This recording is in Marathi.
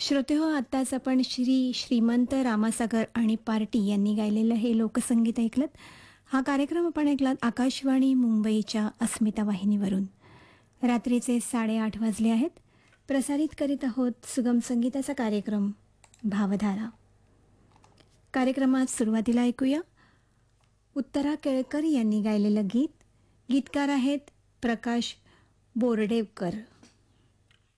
श्रोतेहो, आत्ताच आपण श्रीमंत रामासागर आणि पार्टी यांनी गायलेलं हे लोकसंगीत ऐकलत. हा कार्यक्रम आपण ऐकलात आकाशवाणी मुंबईच्या अस्मिता वाहिनीवरून. रात्रीचे 8:30 वाजले आहेत. प्रसारित करीत आहोत सुगम संगीताचा कार्यक्रम भावधारा. कार्यक्रमात सुरुवातीला ऐकूया उत्तरा केळकर यांनी गायलेलं गीत. गीतकार आहेत प्रकाश बोर्डेवकर.